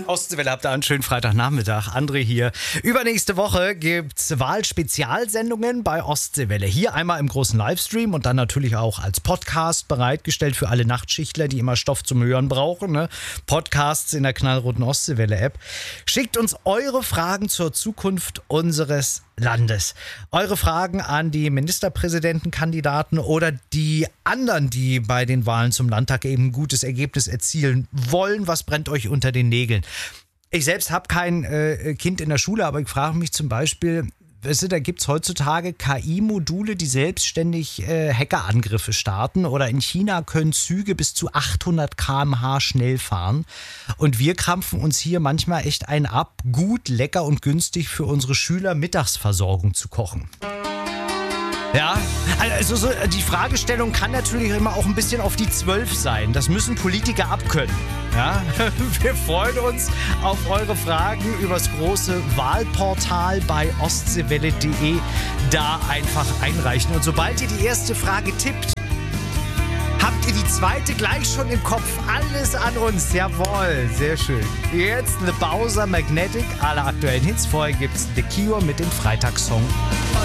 Ostseewelle, habt ihr einen schönen Freitagnachmittag. André hier. Übernächste Woche gibt's Wahlspezialsendungen bei Ostseewelle. Hier einmal im großen Livestream und dann natürlich auch als Podcast bereitgestellt für alle Nachtschichtler, die immer Stoff zum Hören brauchen. Ne? Podcasts in der knallroten Ostseewelle-App. Schickt uns eure Fragen zur Zukunft unseres Landes. Eure Fragen an die Ministerpräsidentenkandidaten oder die anderen, die bei den Wahlen zum Landtag eben ein gutes Ergebnis erzielen wollen. Was brennt euch unter den Nägeln? Ich selbst habe kein Kind in der Schule, aber ich frage mich zum Beispiel, weißt du, da gibt es heutzutage KI-Module, die selbstständig Hackerangriffe starten, oder in China können Züge bis zu 800 km/h schnell fahren und wir krampfen uns hier manchmal echt einen ab, gut, lecker und günstig für unsere Schüler Mittagsversorgung zu kochen. Ja, also die Fragestellung kann natürlich immer auch ein bisschen auf die 12 sein. Das müssen Politiker abkönnen. Ja? Wir freuen uns auf eure Fragen übers große Wahlportal bei ostseewelle.de. Da einfach einreichen. Und sobald ihr die erste Frage tippt, habt ihr die zweite gleich schon im Kopf. Alles an uns. Jawohl, sehr schön. Jetzt The Bowser Magnetic, alle aktuellen Hits. Vorher gibt's The Cure mit dem Freitagssong.